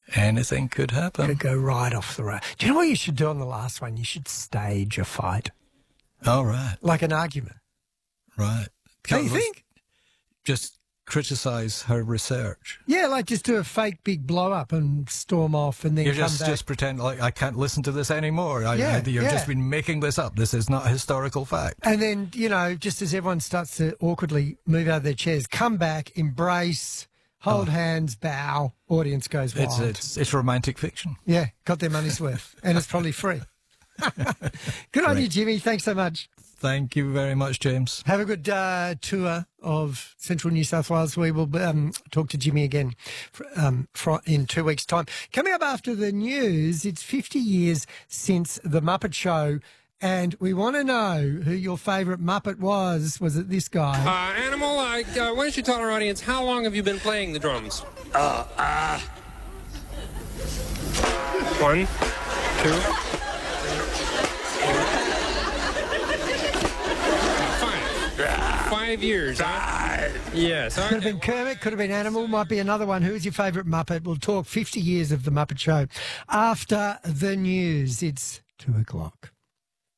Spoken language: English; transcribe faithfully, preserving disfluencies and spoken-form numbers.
Anything could happen. Could go right off the rail. Do you know what you should do on the last one? You should stage a fight. Oh, right. Like an argument. Right. Don't you think? Just criticise her research. Yeah, like just do a fake big blow up and storm off and then You come just, back. just pretend like I can't listen to this anymore. I, Yeah, I, you've yeah. just been making this up. This is not a historical fact. And then, you know, just as everyone starts to awkwardly move out of their chairs, come back, embrace, hold Oh. hands, bow, audience goes wild. It's, it's, it's romantic fiction. Yeah, got their money's worth. And it's probably free. Good on Great. you, Jimmy. Thanks so much. Thank you very much, James. Have a good uh, tour of Central New South Wales. We will um, talk to Jimmy again for, um, for, in two weeks' time. Coming up after the news, it's fifty years since The Muppet Show, and we want to know who your favourite Muppet was. Was it this guy? Uh, Animal, uh, uh, why don't you tell our audience, how long have you been playing the drums? Uh, uh... One, two... Five years, huh? Yes. Could have been Kermit, could have been Animal, might be another one. Who is your favourite Muppet? We'll talk fifty years of The Muppet Show after the news. It's two o'clock.